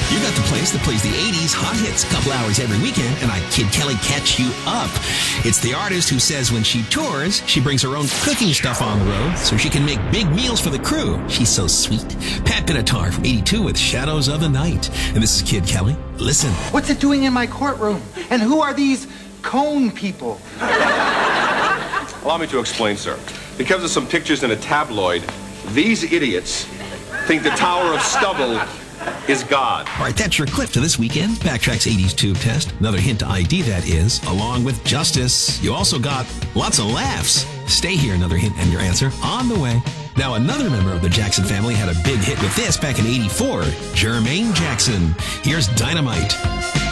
You got the place that plays the 80s hot hits a couple hours every weekend, and I, Kid Kelly, catch you up. It's the artist who says when she tours, she brings her own cooking stuff on the road so she can make big meals for the crew. She's so sweet. Pat Benatar from 82 with Shadows of the Night. And this is Kid Kelly. Listen. What's it doing in my courtroom? And who are these cone people? Allow me to explain, sir. Because of some pictures in a tabloid, these idiots think the Tower of Stubble is God. All right, that's your clip to this weekend. Backtrack's 80s tube test. Another hint to ID, that is, along with justice. You also got lots of laughs. Stay here, another hint and your answer on the way. Now, another member of the Jackson family had a big hit with this back in 84. Jermaine Jackson. Here's Dynamite.